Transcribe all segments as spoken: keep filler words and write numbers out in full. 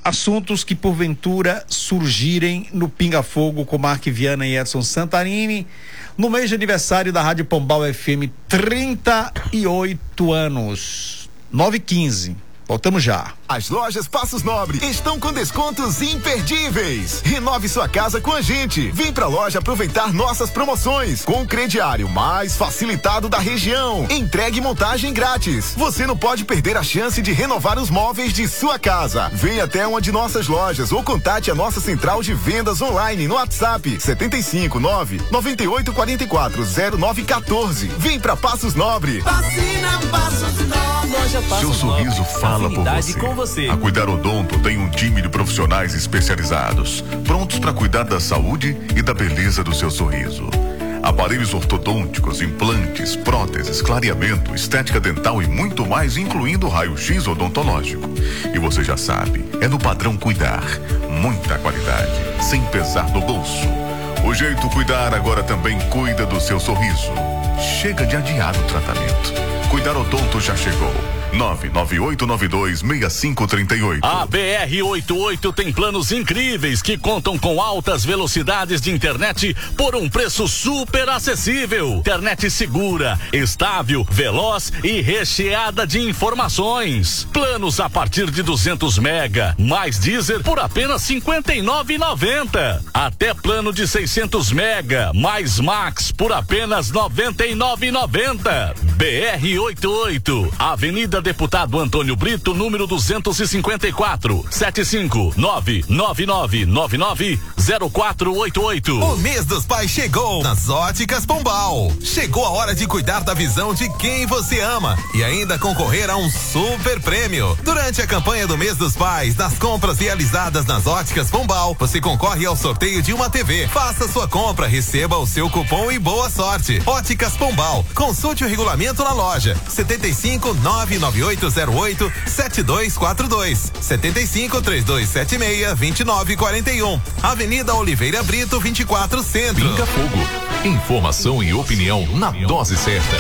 assuntos que porventura surgirem no Pinga Fogo com Mark Viana e Edson Santarini, no mês de aniversário da Rádio Pombal F M, trinta e oito anos, nove e quinze. Voltamos já. As lojas Passos Nobre estão com descontos imperdíveis. Renove sua casa com a gente. Vem pra loja aproveitar nossas promoções com o crediário mais facilitado da região. Entregue e montagem grátis. Você não pode perder a chance de renovar os móveis de sua casa. Venha até uma de nossas lojas ou contate a nossa central de vendas online no WhatsApp setenta e cinco, nove, noventa e oito, quarenta e quatro, zero nove, quatorze. Vem pra Passos Nobre. Vacina Passos Nobre. Loja Passos Seu sorriso Nobre. fala por você. Com você. A Cuidar Odonto tem um time de profissionais especializados, prontos para cuidar da saúde e da beleza do seu sorriso. Aparelhos ortodônticos, implantes, próteses, clareamento, estética dental e muito mais, incluindo raio-x odontológico. E você já sabe, é no padrão Cuidar. Muita qualidade, sem pesar no bolso. O jeito Cuidar agora também cuida do seu sorriso. Chega de adiar o tratamento. Cuidar Odonto já chegou. nove nove oito nove dois, seis cinco três oito. A B R oitenta e oito tem planos incríveis que contam com altas velocidades de internet por um preço super acessível. Internet segura, estável, veloz e recheada de informações. Planos a partir de duzentos mega, mais Deezer por apenas cinquenta e nove reais e noventa centavos. Até plano de seiscentos mega, mais Max por apenas noventa e nove reais e noventa centavos. B R oitenta e oito, Avenida Deputado Antônio Brito, número duzentos e cinquenta e quatro, sete cinco nove nove nove nove nove zero quatro oito oito. O mês dos pais chegou nas Óticas Pombal. Chegou a hora de cuidar da visão de quem você ama e ainda concorrer a um super prêmio. Durante a campanha do mês dos pais, nas compras realizadas nas Óticas Pombal, você concorre ao sorteio de uma T V. Faça sua compra, receba o seu cupom e boa sorte. Óticas Pombal. Consulte o regulamento na loja. setenta e cinco, nove nove oito zero oito, sete dois quatro dois, setenta e cinco, três dois sete seis, vinte e nove quarenta e um. Avenida Oliveira Brito, vinte e quatro, Centro. Pinga Fogo. Informação e opinião na dose certa.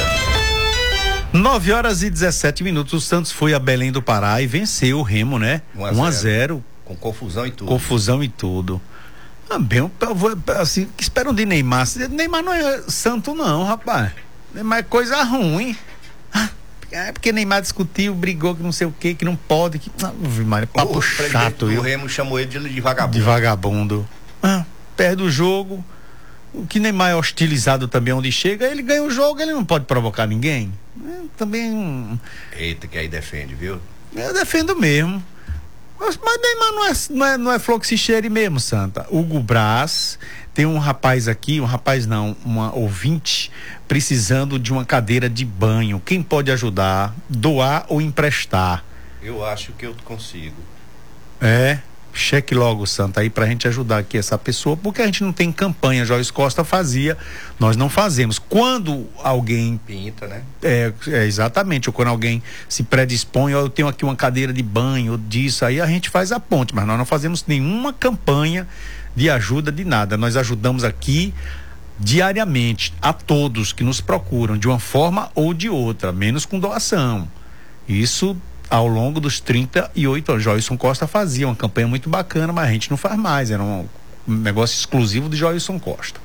nove horas e dezessete minutos. O Santos foi a Belém do Pará e venceu o Remo, né? um a zero. Com confusão e tudo. Confusão e tudo. Ah, bem, assim, que esperam de Neymar? Neymar não é santo, não, rapaz. Neymar é coisa ruim. É porque Neymar discutiu, brigou que não sei o que, que não pode, que não, papo o chato. O Remo chamou ele de, de vagabundo. De vagabundo. Ah, perde o jogo. O que Neymar é hostilizado também onde chega, ele ganha o jogo, ele não pode provocar ninguém. É, também. Eita, que aí defende, viu? Eu defendo mesmo. Mas, mas Neymar não é, não é, não é flor que se cheire mesmo, Santa. Hugo Braz, tem um rapaz aqui, um rapaz não, uma ouvinte, precisando de uma cadeira de banho. Quem pode ajudar? Doar ou emprestar? Eu acho que eu consigo. É, cheque logo, Santa, aí pra gente ajudar aqui essa pessoa, porque a gente não tem campanha. Joyce Costa fazia, nós não fazemos. Quando alguém pinta, né? É, é exatamente, ou quando alguém se predispõe, ó, eu tenho aqui uma cadeira de banho, disso, aí a gente faz a ponte, mas nós não fazemos nenhuma campanha de ajuda de nada. Nós ajudamos aqui diariamente a todos que nos procuram de uma forma ou de outra, menos com doação. Isso ao longo dos trinta e oito anos. Joilson Costa fazia uma campanha muito bacana, mas a gente não faz mais, era um negócio exclusivo de Joilson Costa.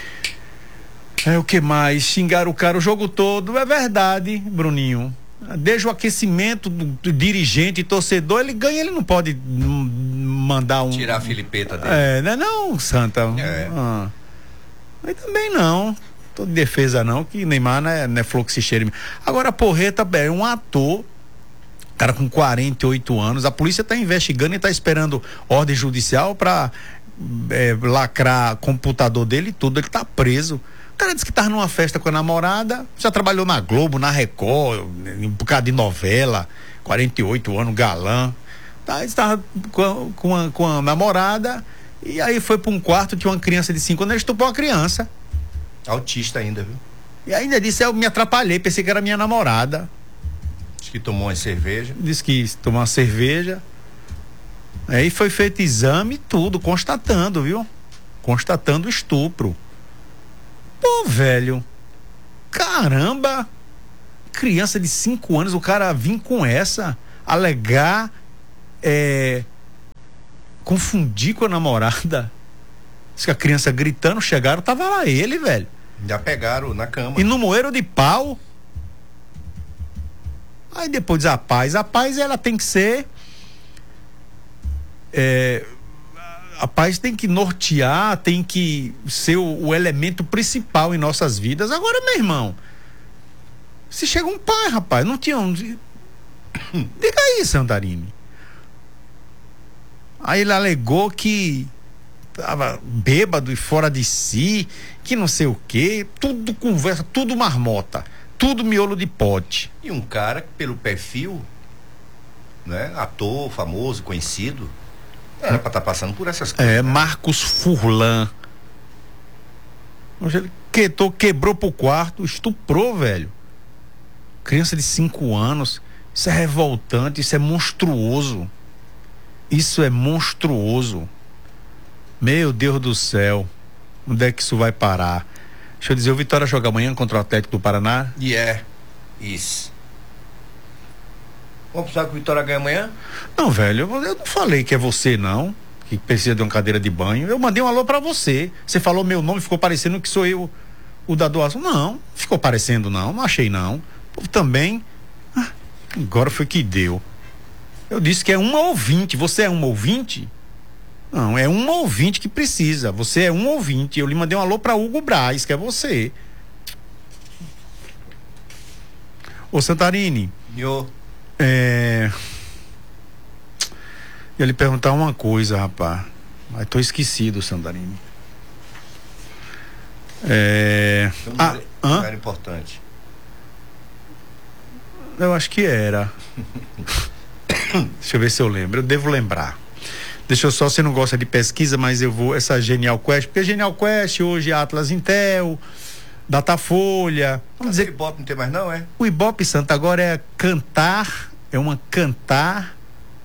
É, o que mais? Xingaram o cara o jogo todo, é verdade, Bruninho. Desde o aquecimento do, do dirigente e torcedor, ele ganha, ele não pode m- mandar um... Tirar a filipeta dele. É, não é não, Santa? É. Ah. Mas também não. Tô de defesa não, que Neymar não é, não é flor que se cheire. Agora, Porreta é um ator, cara com quarenta e oito anos, a polícia tá investigando e tá esperando ordem judicial pra é, lacrar computador dele e tudo, ele tá preso. O cara disse que tava numa festa com a namorada, já trabalhou na Globo, na Record, um bocado de novela, quarenta e oito anos, galã. Tá, ele estava com, com, a, com a namorada e aí foi para um quarto, tinha uma criança de cinco anos, ele estuprou a criança. Autista ainda, viu? E ainda disse, eu me atrapalhei, pensei que era minha namorada. Diz que tomou uma cerveja. Disse que tomou uma cerveja. Aí foi feito exame e tudo, constatando, viu? Constatando o estupro. Pô, velho, caramba, criança de cinco anos, o cara vir com essa, alegar é, confundi com a namorada. Diz que a criança gritando, chegaram, tava lá ele, velho. Já pegaram na cama. E no moeiro de pau. Aí depois diz a paz. A paz, ela tem que ser. É, a paz tem que nortear, tem que ser o, o elemento principal em nossas vidas. Agora, meu irmão, se chega um pai, rapaz, não tinha um. Diga aí, Santarini. Aí ele alegou que tava bêbado e fora de si, que não sei o quê, tudo conversa, tudo marmota, tudo miolo de pote. E um cara, pelo perfil, né, ator, famoso, conhecido, era pra estar tá passando por essas coisas. É, né? Marcos Furlan. Hoje ele quetou, quebrou pro quarto, estuprou, velho. Criança de cinco anos. Isso é revoltante, isso é monstruoso. Isso é monstruoso. Meu Deus do céu. Onde é que isso vai parar? Deixa eu dizer, o Vitória joga amanhã contra o Atlético do Paraná. E é. Isso. Vamos precisar que o Vitória ganhe amanhã? Não, velho, eu, eu não falei que é você, não, que precisa de uma cadeira de banho. Eu mandei um alô pra você. Você falou meu nome, ficou parecendo que sou eu o da doação. Não, ficou parecendo não, não achei não. O povo também. Ah, agora foi que deu. Eu disse que é uma ouvinte. Você é uma ouvinte? Não, é uma ouvinte que precisa. Você é um ouvinte. Eu lhe mandei um alô pra Hugo Braz, que é você. Ô Santarini. Eu. É. Eu ia lhe perguntar uma coisa, rapaz. Mas tô esquecido, Santarini. É. Ah, hã? Era importante. Eu acho que era. Deixa eu ver se eu lembro. Eu devo lembrar. Deixa eu só, você não gosta de pesquisa, mas eu vou. Essa Genial Quest, porque Genial Quest hoje Atlas Intel, Datafolha. Vamos dizer. O Ibope não tem mais, não, é? O Ibope Santa agora é cantar. É uma cantar.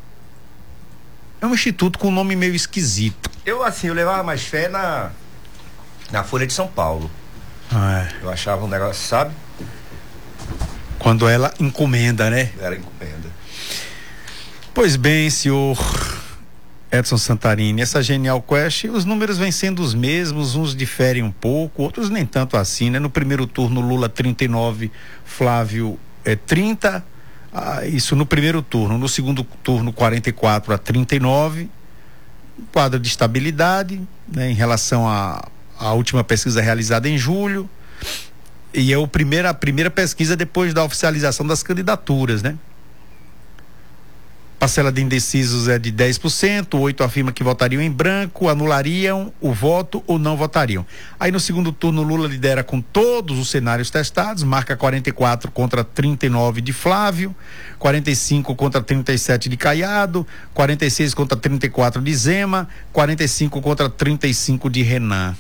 É um instituto com um nome meio esquisito. Eu, assim, eu levava mais fé na. Na Folha de São Paulo. Ah, é. Eu achava um negócio, sabe? Quando ela encomenda, né? Era encomenda. Pois bem, senhor Edson Santarini, essa Genial Quest, os números vêm sendo os mesmos, uns diferem um pouco, outros nem tanto assim, né? No primeiro turno, Lula trinta e nove, Flávio é trinta, ah, isso no primeiro turno. No segundo turno, quarenta e quatro a trinta e nove, quadro de estabilidade, né? Em relação à a, a última pesquisa realizada em julho, e é o primeiro, a primeira pesquisa depois da oficialização das candidaturas, né? Parcela de indecisos é de dez por cento, oito afirma que votariam em branco, anulariam o voto ou não votariam. Aí no segundo turno, Lula lidera com todos os cenários testados, marca quarenta e quatro contra trinta e nove de Flávio, quarenta e cinco contra trinta e sete de Caiado, quarenta e seis contra trinta e quatro de Zema, quarenta e cinco contra trinta e cinco de Renan.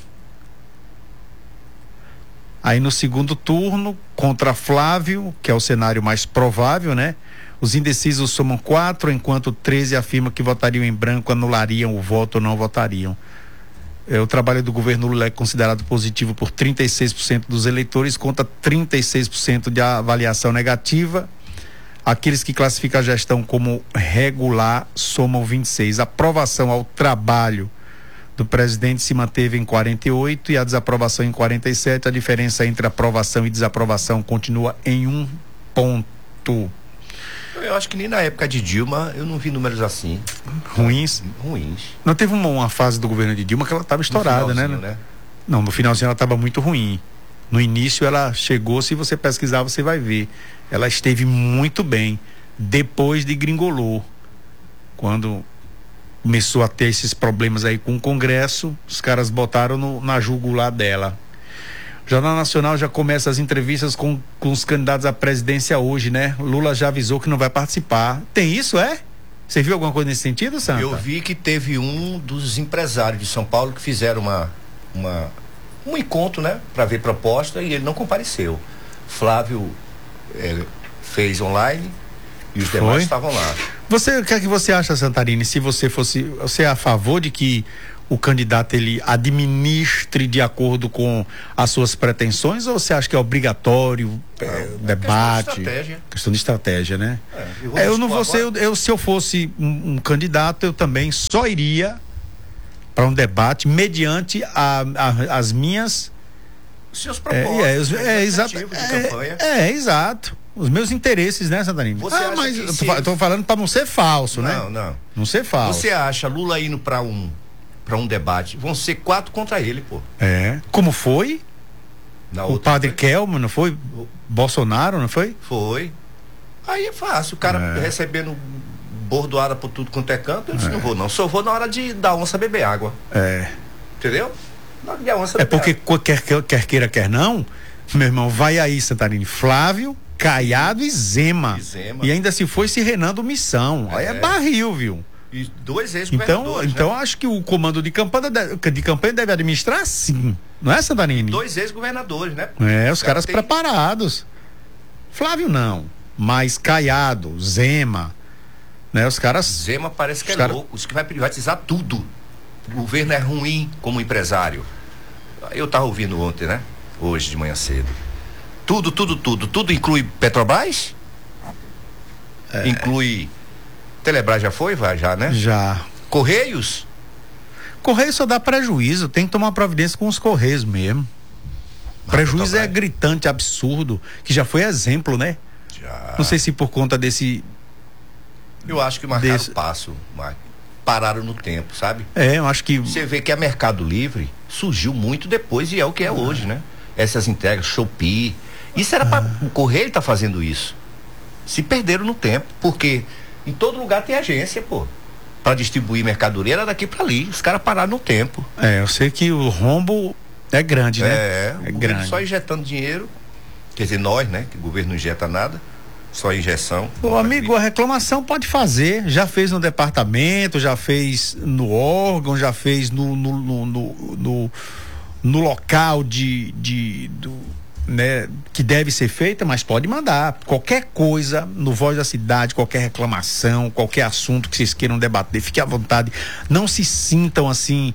Aí no segundo turno, contra Flávio, que é o cenário mais provável, né? Os indecisos somam quatro, enquanto treze afirmam que votariam em branco, anulariam o voto ou não votariam. É, o trabalho do governo Lula é considerado positivo por trinta e seis por cento dos eleitores, contra trinta e seis por cento de avaliação negativa. Aqueles que classificam a gestão como regular somam vinte e seis. A aprovação ao trabalho do presidente se manteve em quarenta e oito e a desaprovação em quarenta e sete. A diferença entre aprovação e desaprovação continua em um ponto. Eu acho que nem na época de Dilma eu não vi números assim. Ruins? Ruins. Não teve uma, uma fase do governo de Dilma que ela estava estourada, né? né? Não, no finalzinho ela estava muito ruim. No início ela chegou, se você pesquisar você vai ver. Ela esteve muito bem. Depois de gringolou. Quando começou a ter esses problemas aí com o Congresso, os caras botaram no, na jugular dela. O Jornal Nacional já começa as entrevistas com, com os candidatos à presidência hoje, né? Lula já avisou que não vai participar. Tem isso, é? Você viu alguma coisa nesse sentido, Santa? Eu vi que teve um dos empresários de São Paulo que fizeram uma, uma, um encontro, né? Para ver proposta e ele não compareceu. Flávio é, fez online e os Foi? demais estavam lá. Você, o que é que você acha, Santarini? Se você fosse, você é a favor de que o candidato ele administre de acordo com as suas pretensões, ou você acha que é obrigatório é, é, debate? Questão de estratégia. Questão de estratégia, né? É, eu, é, eu não vou ser, eu, eu, se eu fosse um, um candidato, eu também só iria para um debate mediante a, a, as minhas seus propósitos, é, é, os, é, exato, de é, campanha. É, exato. Os meus interesses, né, Santarino? Você ah, acha mas que eu se... tô, tô falando para não ser falso, não, né? Não, não. Não ser falso. Você acha Lula indo para um para um debate, vão ser quatro contra ele, pô. É. Como foi? Na o outra padre foi? Kelmo, não foi? O Bolsonaro, não foi? Foi. Aí é fácil, o cara é. recebendo bordoada por tudo quanto é canto, eu disse, é. não vou não, só vou na hora de da onça beber água. É. Entendeu? Na hora de a onça é beber porque água. Quer, quer, quer queira, quer não, meu irmão, vai aí, Santarino, Flávio, Caiado e Zema. E Zema. E ainda se foi se Renando Missão. É. Aí é barril, viu? E dois Então, então né? acho que o comando de campanha, deve, de campanha deve administrar sim, não é, Santarini? Dois ex-governadores, né? É, os caras tem... preparados. Flávio não, mas Caiado, Zema, né? Os caras... Zema parece que é cara... louco, os que vai privatizar tudo. O governo é ruim como empresário. Eu tava ouvindo ontem, né? Hoje de manhã cedo. Tudo, tudo, tudo. Tudo inclui Petrobras? É. Inclui... Telebrás já foi, vai já, né? Já. Correios? Correios só dá prejuízo, tem que tomar providência com os Correios mesmo. Mas prejuízo é gritante, absurdo, que já foi exemplo, né? Já. Não sei se por conta desse... Eu acho que marcaram desse... passo, pararam no tempo, sabe? É, eu acho que... Você vê que a Mercado Livre surgiu muito depois e é o que é ah. hoje, né? Essas entregas, Shopee, isso era ah. para o Correio tá fazendo isso. Se perderam no tempo, porque... Em todo lugar tem agência, pô. Pra distribuir mercadoria era daqui pra ali. Os caras pararam no tempo. É, eu sei que o rombo é grande, né? É, é o grande. Só injetando dinheiro. Quer dizer, nós, né? Que o governo não injeta nada. Só injeção. Ô, amigo, a reclamação pode fazer. Já fez no departamento, já fez no órgão, já fez no, no, no, no, no, no local de. de do... Né, que deve ser feita, mas pode mandar qualquer coisa no Voz da Cidade, qualquer reclamação, qualquer assunto que vocês queiram debater, fique à vontade, não se sintam assim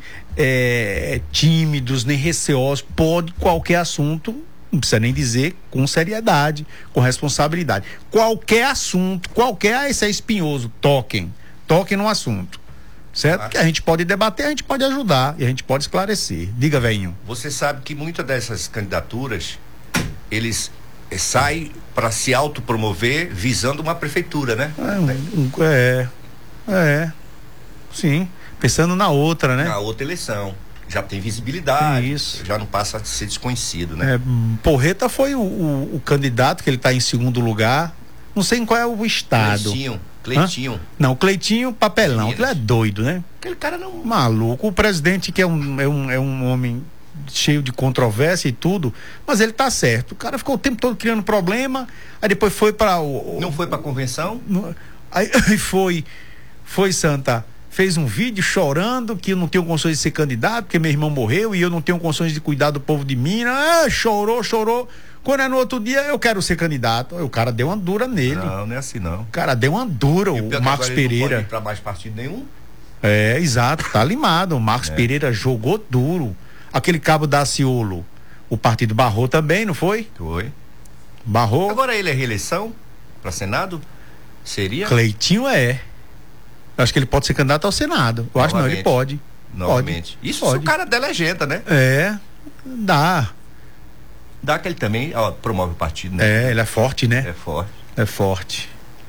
é, tímidos nem receosos, pode qualquer assunto, não precisa nem dizer, com seriedade, com responsabilidade, qualquer assunto, qualquer, ah, esse é espinhoso, toquem, toquem no assunto, certo? Ah. Que a gente pode debater, a gente pode ajudar e a gente pode esclarecer. Diga, velhinho. Você sabe que muitas dessas candidaturas eles eh, saem para se autopromover visando uma prefeitura, né? É, um, é, é, sim, pensando na outra, né? Na outra eleição, já tem visibilidade, isso. Já não passa a ser desconhecido, né? É, Porreta foi o, o, o candidato que ele está em segundo lugar, não sei em qual é o estado. Cleitinho, Cleitinho. Hã? Não, Cleitinho, papelão, aquele é doido, né? Aquele cara não... Maluco, o presidente que é um, é um, é um homem... cheio de controvérsia e tudo, mas ele tá certo. O cara ficou o tempo todo criando problema, aí depois foi para o, o não foi para convenção? No, aí, aí foi foi Santa, fez um vídeo chorando que eu não tenho condições de ser candidato, porque meu irmão morreu e eu não tenho condições de cuidar do povo de Minas. Ah, chorou, chorou. Quando é no outro dia, eu quero ser candidato. O cara deu uma dura nele. Não, não é assim não. O cara deu uma dura, o, o Marcos Pereira. Não pode ir pra mais partido nenhum. É, exato, tá limado. O Marcos é. Pereira jogou duro. Aquele cabo Daciolo, o partido barrou também, não foi? Foi. Barrou. Agora ele é reeleição para Senado? Seria? Cleitinho é. Eu acho que ele pode ser candidato ao Senado. Eu acho que não, ele pode. Novamente. Pode. Isso pode. se o cara der legenda, né? É, dá. Dá que ele também ó, promove o partido, né? É, ele é forte, né? É forte. É forte.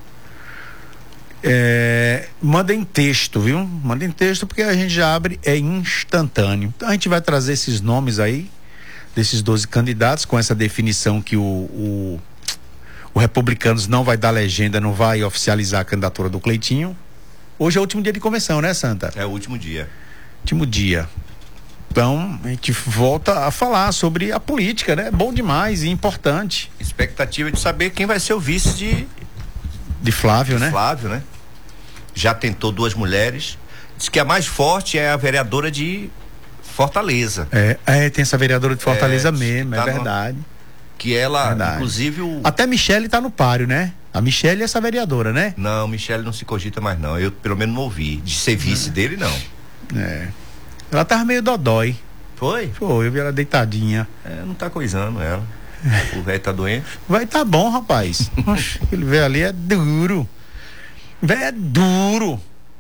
É, mandem texto, viu? Mandem texto porque a gente já abre, é instantâneo. Então a gente vai trazer esses nomes aí, desses doze candidatos, com essa definição que o, o, o Republicanos não vai dar legenda, não vai oficializar a candidatura do Cleitinho. Hoje é o último dia de convenção, né, Santa? É o último dia. Último dia. Então, a gente volta a falar sobre a política, né? Bom demais e importante. Expectativa de saber quem vai ser o vice de... De Flávio, de né? Flávio, né? Já tentou duas mulheres. Diz que a mais forte é a vereadora de Fortaleza. É, é tem essa vereadora de Fortaleza é, mesmo, tá é verdade. No, que ela, verdade. Inclusive o... Até Michele tá no páreo, né? A Michele é essa vereadora, né? Não, Michele não se cogita mais não. Eu pelo menos não ouvi. De ser vice é. dele, não. É. Ela tava meio dodói. Foi? Foi, eu vi ela deitadinha. É, não tá coisando ela. O velho tá doente. Vai tá bom, rapaz. Oxe, aquele velho ali é duro. Velho é duro.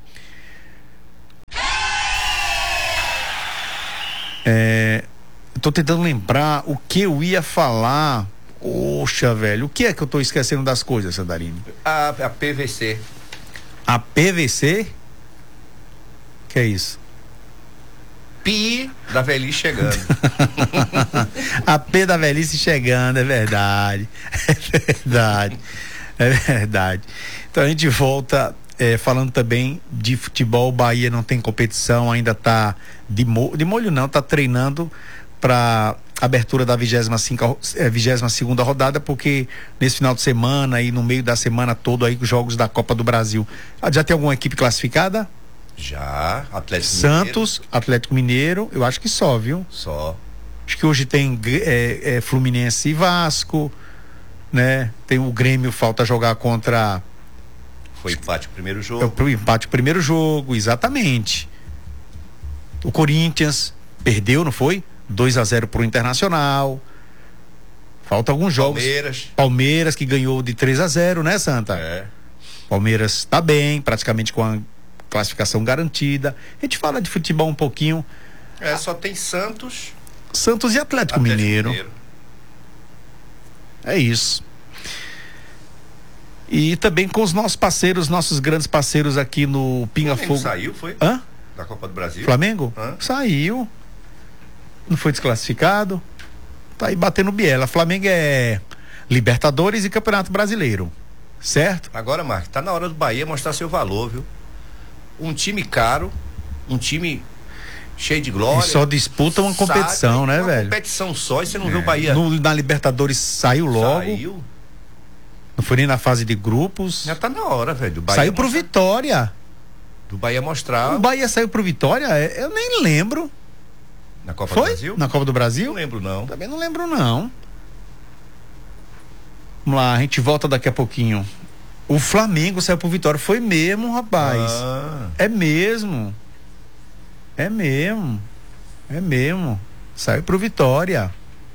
É, eu tô tentando lembrar o que eu ia falar. Poxa, velho, o que é que eu tô esquecendo das coisas, Sandarino? A, a P V C. A P V C? Que é isso? Pi da velhice chegando. A P da velhice chegando, é verdade. É verdade. É verdade. Então a gente volta é, falando também de futebol. Bahia não tem competição, ainda tá de, mo de molho não, tá treinando para abertura da vigésima segunda rodada, porque nesse final de semana e no meio da semana todo aí os jogos da Copa do Brasil. Já tem alguma equipe classificada? Já, Atlético Santos, Mineiro. Atlético Mineiro, eu acho que só, viu? Só. Acho que hoje tem é, é, Fluminense e Vasco, né? Tem o Grêmio, falta jogar contra... Foi empate o primeiro jogo. É o empate o primeiro jogo, exatamente. O Corinthians perdeu, não foi? dois a zero pro Internacional. Falta alguns jogos. Palmeiras. Palmeiras que ganhou de três a zero, né, Santa? É. Palmeiras tá bem, praticamente com a classificação garantida. A gente fala de futebol um pouquinho. É, só tem Santos. Santos e Atlético, Atlético Mineiro. Mineiro. É isso. E também com os nossos parceiros, nossos grandes parceiros aqui no Pinga Fogo. Saiu, foi? Hã? Da Copa do Brasil. Flamengo? Hã? Saiu. Não foi desclassificado. Tá aí batendo biela. Flamengo é Libertadores e Campeonato Brasileiro. Certo? Agora, Marcos, tá na hora do Bahia mostrar seu valor, viu? Um time caro, um time cheio de glória. E só disputa uma competição, sabe, né, uma velho? Uma competição só e você não é. vê o Bahia. No, na Libertadores saiu logo. Saiu. Não foi nem na fase de grupos. Já tá na hora, velho. Do Bahia saiu pro mostrar... Vitória. Do Bahia mostrar. O Bahia saiu pro Vitória? Eu nem lembro. Na Copa foi? do Brasil? Na Copa do Brasil? Não lembro, não. Também não lembro, não. Vamos lá, a gente volta daqui a pouquinho. O Flamengo saiu pro Vitória. Foi mesmo, rapaz. Ah. É mesmo. É mesmo. É mesmo. Saiu pro Vitória.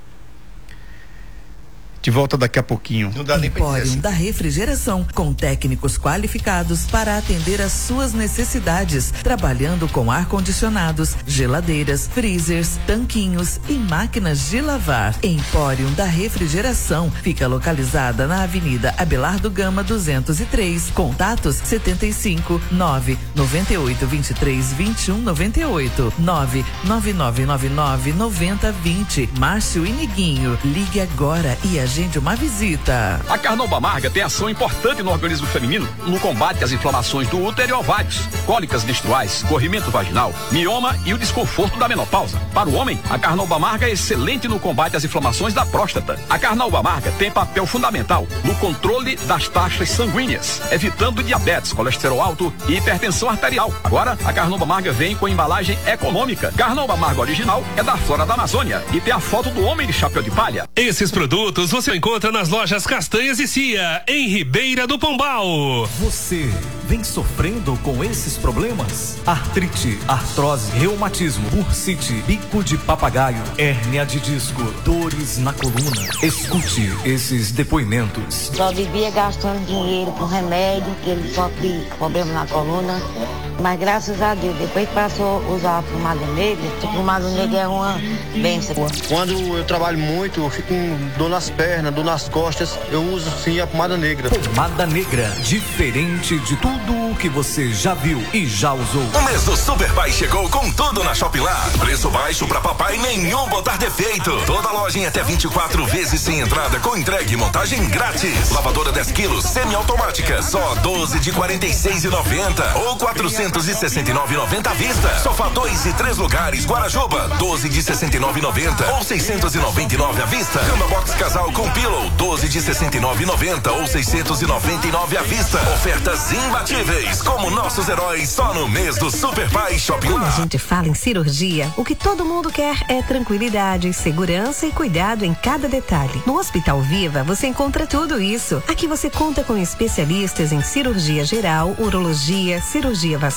De volta daqui a pouquinho. Não dá nem pra dizer Empório assim. da Refrigeração, com técnicos qualificados para atender às suas necessidades, trabalhando com ar-condicionados, geladeiras, freezers, tanquinhos e máquinas de lavar. Empório da Refrigeração fica localizada na Avenida Abelardo Gama duzentos e três. Contatos setenta e cinco, nove noventa e oito, vinte e três, vinte e um, noventa e oito, nove nove nove nove nove, noventa, vinte. Márcio e Niguinho, ligue agora e agende uma visita. A Carnauba Amarga tem ação importante no organismo feminino no combate às inflamações do útero e ovários, cólicas menstruais, corrimento vaginal, mioma e o desconforto da menopausa. Para o homem, a Carnauba Amarga é excelente no combate às inflamações da próstata. A Carnauba Amarga tem papel fundamental no controle das taxas sanguíneas, evitando diabetes, colesterol alto e hipertensão arterial. Agora, a Carnauba Amarga vem com embalagem econômica. Carnauba Amarga original é da Flora da Amazônia e tem a foto do homem de chapéu de palha. Esses produtos você encontra nas lojas Castanhas e Cia, em Ribeira do Pombal. Você vem sofrendo com esses problemas? Artrite, artrose, reumatismo, bursite, bico de papagaio, hérnia de disco, dores na coluna. Escute esses depoimentos. Só vivia gastando dinheiro com remédio, que ele sofre problema na coluna. Mas graças a Deus, depois que passou a usar a pomada negra, a pomada negra é uma bênção. Quando eu trabalho muito, eu fico com dor nas pernas, dor nas costas, eu uso sim a pomada negra. Pomada negra, diferente de tudo o que você já viu e já usou. O mês do Super Pai chegou com tudo na Shoplar. Preço baixo pra papai, nenhum botar defeito. Toda loja em até vinte e quatro vezes sem entrada, com entrega e montagem grátis. Lavadora dez quilos, semiautomática, só doze de quarenta e seis e noventa ou quatrocentos e sessenta e nove e noventa à vista. Sofá dois e três lugares, Guarajuba, doze de sessenta e nove e noventa ou seiscentos e noventa e nove à vista. Cama box casal com pillow, doze de sessenta e nove e noventa ou seiscentos e noventa e nove à vista. Ofertas imbatíveis, como nossos heróis, só no mês do Super Pai Shopping. Quando a gente fala em cirurgia, o que todo mundo quer é tranquilidade, segurança e cuidado em cada detalhe. No Hospital Viva, você encontra tudo isso. Aqui você conta com especialistas em cirurgia geral, urologia, cirurgia vascular,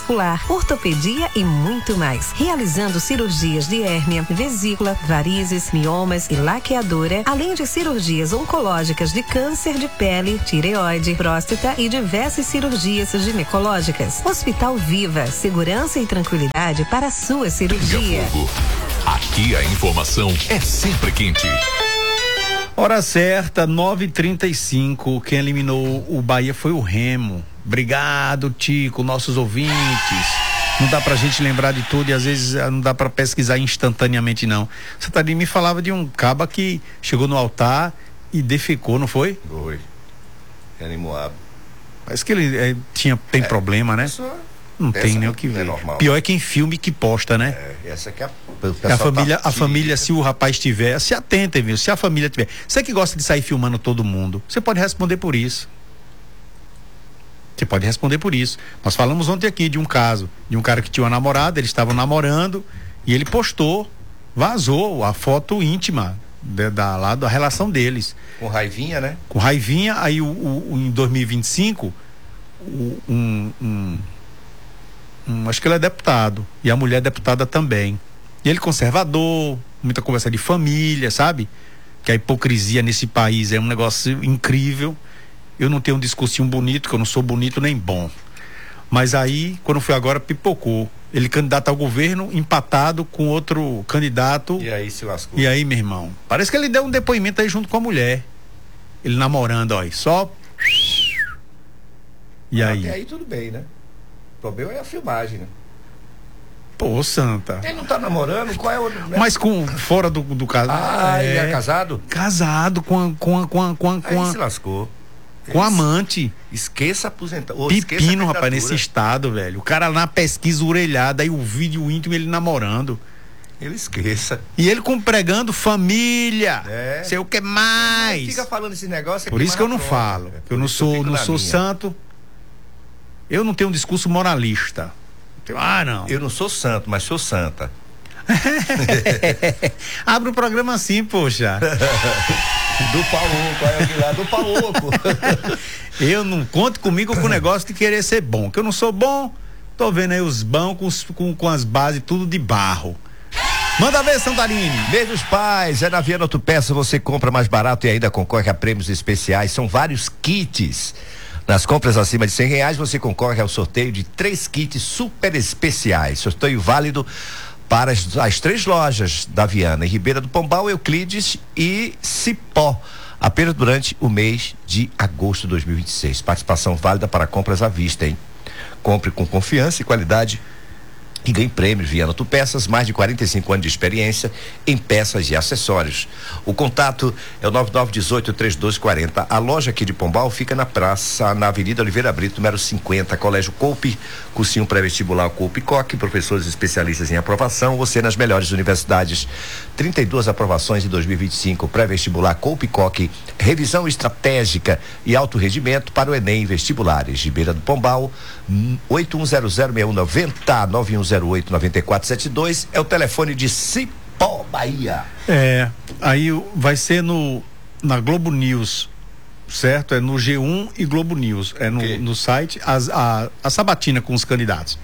muscular, ortopedia e muito mais. Realizando cirurgias de hérnia, vesícula, varizes, miomas e laqueadura, além de cirurgias oncológicas de câncer de pele, tireoide, próstata e diversas cirurgias ginecológicas. Hospital Viva, segurança e tranquilidade para a sua cirurgia. Aqui a informação é sempre quente. Hora certa, nove e trinta e cinco. Quem eliminou o Bahia foi o Remo. Obrigado, Tico, nossos ouvintes. Não dá pra gente lembrar de tudo e às vezes não dá pra pesquisar instantaneamente, não. Santarém me falava de um caba que chegou no altar e defecou, não foi? Foi. Reanimoado. Parece que ele é, tinha, tem é, problema, né? Não tem nem o que ver. É Pior é quem filme que posta, né? É, essa que é a, a família, tá a família, se o rapaz tiver, se atentem, viu? Se a família tiver. Você que gosta de sair filmando todo mundo, você pode responder por isso. Você pode responder por isso. Nós falamos ontem aqui de um caso, de um cara que tinha uma namorada, eles estavam namorando e ele postou, vazou a foto íntima da, da, lá, da relação deles. Com raivinha, né? Com raivinha, aí o, o, em dois mil e vinte e cinco, o, um, um, um, acho que ele é deputado, e a mulher é deputada também. E ele conservador, muita conversa de família, sabe? Que a hipocrisia nesse país é um negócio incrível. Eu não tenho um discursinho bonito, que eu não sou bonito nem bom. Mas aí, quando foi agora, pipocou. Ele candidato ao governo, empatado com outro candidato. E aí se lascou. E aí, meu irmão, parece que ele deu um depoimento aí junto com a mulher. Ele namorando, ó, só... E aí? Até aí tudo bem, né? O problema é a filmagem, né? Pô, Santa. Ele não tá namorando? Qual é o... Né? Mas com, fora do, do caso... Ah, é, ele é casado? Casado com a... Com a, com a, com a, com aí a se lascou. Com Esse, amante. Esqueça aposentar. Pepino, rapaz, nesse estado, velho. O cara na pesquisa orelhada, aí o vídeo íntimo ele namorando. Ele esqueça. E ele com pregando família. É. Sei o que mais. Ele fica falando esse negócio. Por isso que eu não pronto, falo. É. Eu não sou, eu não sou santo. Eu não tenho um discurso moralista. Ah, não. Eu não sou santo, mas sou santa. Abre o programa assim, poxa. Do Paulo, é aquele lá do Paulo. Eu não conto comigo com o negócio de querer ser bom, que eu não sou bom. Tô vendo aí os bancos com, com as bases tudo de barro. Manda ver, Santarini. Mês dos Pais, é na Viana Autopeças, você compra mais barato e ainda concorre a prêmios especiais. São vários kits. Nas compras acima de cem reais, você concorre ao sorteio de três kits super especiais. Sorteio válido para as, as três lojas da Viana, em Ribeira do Pombal, Euclides e Cipó, apenas durante o mês de agosto de dois mil e vinte e seis. Participação válida para compras à vista, hein? Compre com confiança e qualidade e ganhe prêmios. Viana Autopeças, mais de quarenta e cinco anos de experiência em peças e acessórios. O contato é o nove nove um oito, três dois quatro zero. A loja aqui de Pombal fica na praça, na Avenida Oliveira Brito, número cinquenta, Colégio Coupe, cursinho pré-vestibular Coupe Coque, professores especialistas em aprovação, você nas melhores universidades. trinta e duas aprovações em dois mil e vinte e cinco, pré-vestibular Coupe Coque, revisão estratégica e alto rendimento para o Enem vestibulares. Ribeira do Pombal, oito um zero zero seis um nove zero, nove um zero oito nove quatro sete dois é o telefone de Cipó, Bahia. É, aí vai ser no na Globo News, certo? É no G um e Globo News, é no, no site as, a, a sabatina com os candidatos.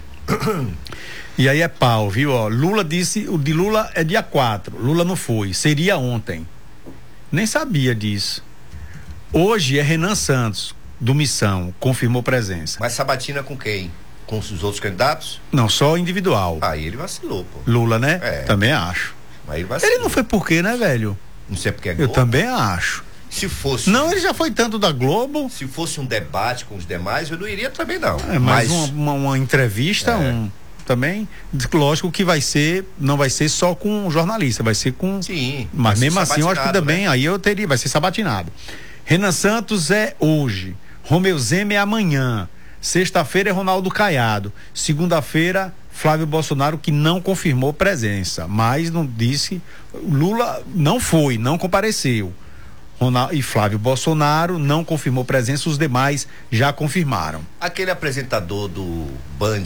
E aí é pau, viu? Ó, Lula disse, o de Lula é dia quatro, Lula não foi, seria ontem. Nem sabia disso. Hoje é Renan Santos, do Missão, confirmou presença. Mas sabatina com quem? Com os outros candidatos? Não, só individual. Aí ele vacilou, pô. Lula, né? É. Também acho. Mas ele vacilou. Ele não foi por quê, né, velho? Não sei porque é Globo. Eu também acho. Se fosse... Não, ele já foi tanto da Globo. Se fosse um debate com os demais, eu não iria também, não. É, mas, mas... Uma, uma, uma entrevista, é. um... também, lógico que vai ser, não vai ser só com um jornalista, vai ser com... Sim. Mas mesmo assim, eu acho que também, né? Aí eu teria, vai ser sabatinado. Renan Santos é hoje, Romeu Zema é amanhã, sexta-feira é Ronaldo Caiado, segunda-feira Flávio Bolsonaro, que não confirmou presença, mas não disse, Lula não foi, não compareceu. Ronaldo, e Flávio Bolsonaro não confirmou presença, os demais já confirmaram. Aquele apresentador do Band,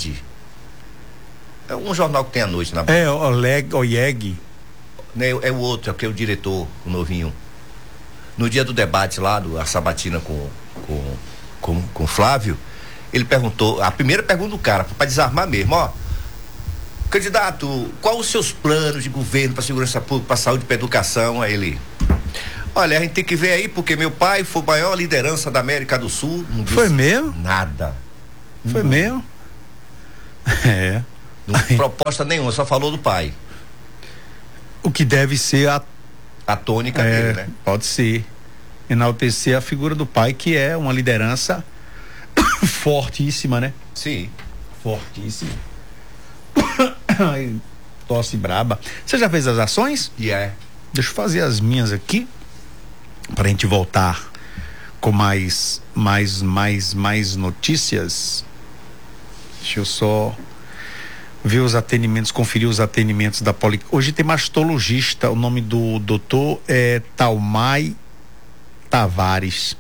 é um jornal que tem à noite na Band. É, Oleg, Oyeg. É, é o outro, é que é o diretor, o novinho. No dia do debate lá, do, a sabatina com com, com, com Flávio, ele perguntou, a primeira pergunta do cara, para desarmar mesmo, ó. Candidato, qual os seus planos de governo para segurança pública, para saúde, para educação? Aí ele, olha, a gente tem que ver aí, porque meu pai foi a maior liderança da América do Sul. Não foi mesmo? Nada. Foi não. mesmo? É. Não tem proposta nenhuma, só falou do pai. O que deve ser a, a tônica é, dele, né? Pode ser. Enaltecer a figura do pai, que é uma liderança fortíssima, né? Sim. Fortíssima. Tosse braba. Você já fez as ações? Yeah. Deixa eu fazer as minhas aqui pra gente voltar com mais mais mais mais notícias. Deixa eu só ver os atendimentos, conferir os atendimentos da Poli. Hoje tem mastologista, o nome do doutor é Talmai Tavares.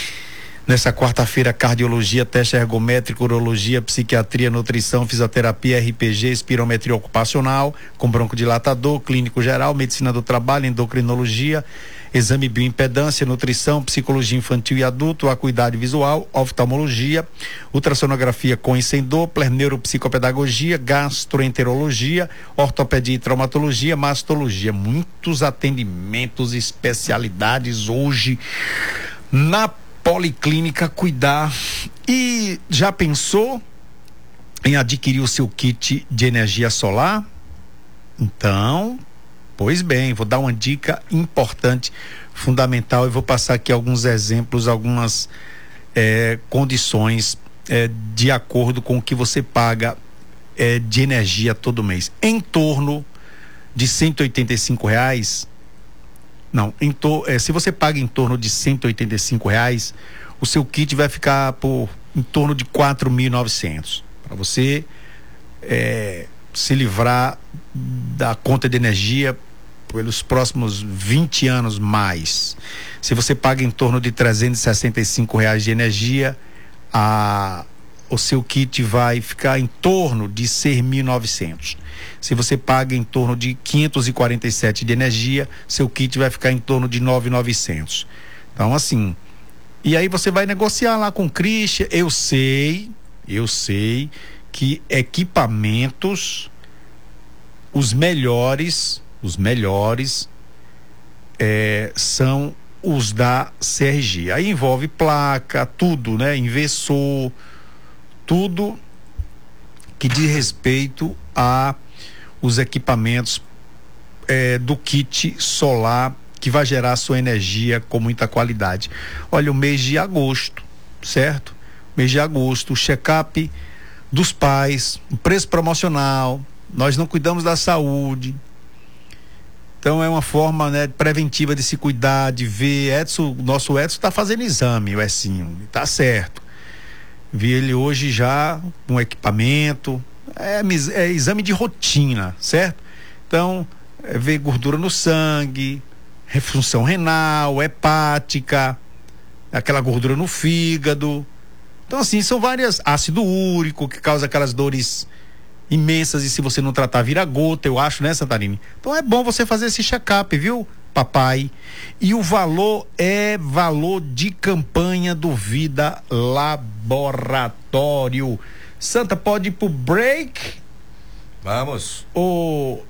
Nessa quarta-feira, cardiologia, teste ergométrico, urologia, psiquiatria, nutrição, fisioterapia, R P G, espirometria ocupacional, com broncodilatador, clínico geral, medicina do trabalho, endocrinologia, exame bioimpedância, nutrição, psicologia infantil e adulto, acuidade visual, oftalmologia, ultrassonografia com e sem Doppler, neuropsicopedagogia, gastroenterologia, ortopedia e traumatologia, mastologia. Muitos atendimentos, especialidades hoje na Policlínica Cuidar. E já pensou em adquirir o seu kit de energia solar? Então, pois bem, vou dar uma dica importante, fundamental, e vou passar aqui alguns exemplos, algumas é, condições é, de acordo com o que você paga é, de energia todo mês. Em torno de cento e oitenta e cinco reais. Não, em to, é, se você paga em torno de cento e oitenta e cinco reais, o seu kit vai ficar por em torno de quatro mil e novecentos para você é, se livrar da conta de energia pelos próximos vinte anos mais. Se você paga em torno de trezentos e sessenta e cinco reais de energia, a, o seu kit vai ficar em torno de seis mil e novecentos. Se você paga em torno de quinhentos e quarenta e sete de energia, seu kit vai ficar em torno de nove mil e novecentos. Então, assim, e aí você vai negociar lá com o Christian. Eu sei, eu sei que equipamentos, os melhores, os melhores é, são os da C R G. Aí envolve placa, tudo, né? Inversor, tudo que diz respeito a os equipamentos é, do kit solar que vai gerar sua energia com muita qualidade. Olha, o mês de agosto, certo? Mês de agosto, o check-up dos pais, o preço promocional, nós não cuidamos da saúde. Então é uma forma, né, preventiva de se cuidar, de ver. Edson, nosso Edson está fazendo exame, o Ecinho, tá certo. Vi ele hoje já com equipamento. É, é exame de rotina, certo? Então, é ver gordura no sangue, refunção renal, hepática, aquela gordura no fígado. Então, assim, são várias. Ácido úrico, que causa aquelas dores imensas, e se você não tratar, vira gota, eu acho, né, Santarini? Então é bom você fazer esse check-up, viu, papai? E o valor é valor de campanha do Vida Laboratório. Santa, pode ir pro break? Vamos. Ou...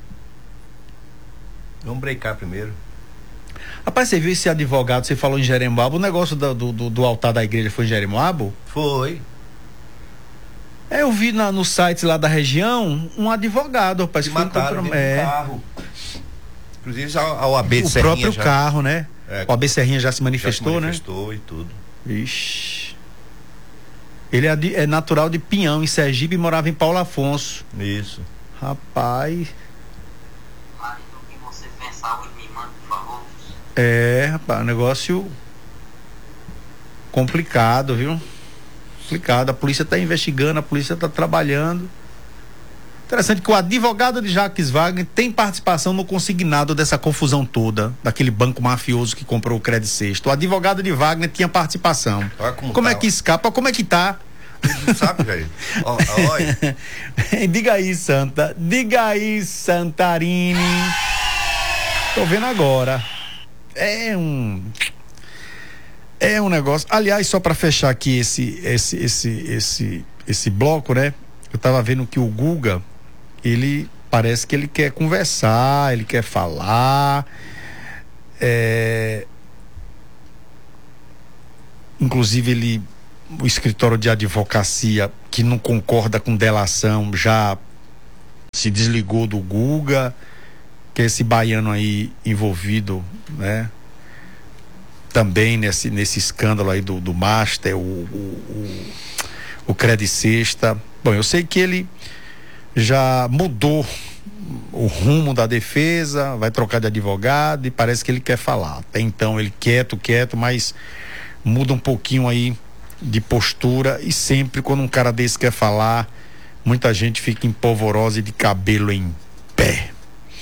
Vamos breakar primeiro. Rapaz, você viu esse advogado, você falou em Jeremoabo, o negócio do, do, do altar da igreja foi em Jeremoabo? Foi. É, eu vi na, no site lá da região um advogado, rapaz, que foi mataram um é... carro. Inclusive a, a O A B de o Serrinha próprio já... carro, né? É, o A B Serrinha já se manifestou, já se manifestou, né? E tudo. Ixi. Ele é, de, é natural de Pinhão, em Sergipe, e morava em Paulo Afonso. Isso. Rapaz. É, rapaz, negócio complicado, viu? Complicado. A polícia está investigando, a polícia está trabalhando. Interessante que o advogado de Jacques Wagner tem participação no consignado dessa confusão toda, daquele banco mafioso que comprou o Credit Sexto. O advogado de Wagner tinha participação. Olha como como tá, é que escapa? Como é que tá? Não sabe, velho? Olha. Diga aí, Santa. Diga aí, Santarini. Tô vendo agora. É um... É um negócio. Aliás, só para fechar aqui esse, esse, esse, esse, esse bloco, né? Eu tava vendo que o Guga, ele parece que ele quer conversar, ele quer falar. É... Inclusive, ele, o escritório de advocacia que não concorda com delação já se desligou do Guga, que é esse baiano aí envolvido, né? Também nesse, nesse escândalo aí do, do Master, o, o, o, o Credicesta. Bom, eu sei que ele já mudou o rumo da defesa, vai trocar de advogado e parece que ele quer falar. Até então ele quieto, quieto, mas muda um pouquinho aí de postura, e sempre quando um cara desse quer falar, muita gente fica empolvorosa e de cabelo em pé.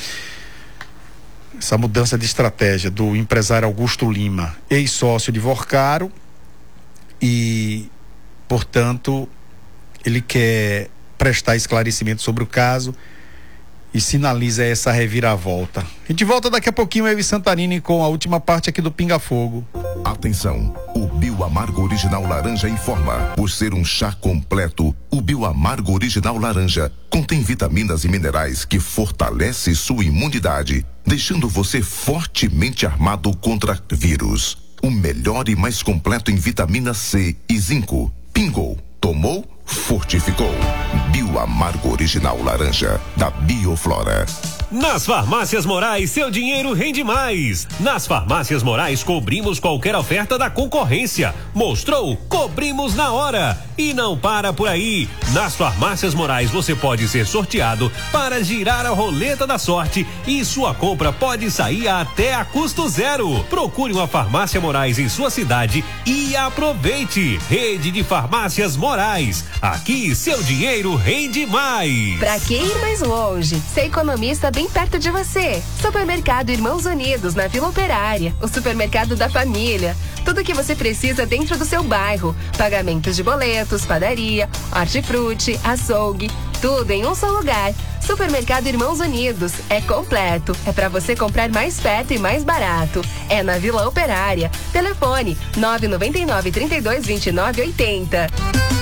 Essa mudança de estratégia do empresário Augusto Lima, ex-sócio de Vorcaro, e, portanto, ele quer prestar esclarecimento sobre o caso e sinaliza essa reviravolta. A gente volta daqui a pouquinho, eu e Santarini, com a última parte aqui do Pinga Fogo. Atenção, o Bioamargo Original Laranja informa. Por ser um chá completo, o Bioamargo Original Laranja contém vitaminas e minerais que fortalece sua imunidade, deixando você fortemente armado contra vírus. O melhor e mais completo em vitamina C e zinco. Pingou, tomou, fortificou. Bioamargo Original Laranja, da Bioflora. Nas Farmácias Morais, seu dinheiro rende mais. Nas Farmácias Morais, cobrimos qualquer oferta da concorrência. Mostrou? Cobrimos na hora. E não para por aí. Nas Farmácias Morais, você pode ser sorteado para girar a roleta da sorte e sua compra pode sair até a custo zero. Procure uma Farmácia Morais em sua cidade e aproveite. Rede de Farmácias Morais. Aqui, seu dinheiro rende mais. Pra que ir mais longe? Ser economista bem perto de você. Supermercado Irmãos Unidos, na Vila Operária. O supermercado da família. Tudo o que você precisa dentro do seu bairro. Pagamentos de boletos, padaria, hortifruti, açougue. Tudo em um só lugar. Supermercado Irmãos Unidos. É completo. É pra você comprar mais perto e mais barato. É na Vila Operária. Telefone nove nove nove, trinta e dois, vinte e nove, oitenta.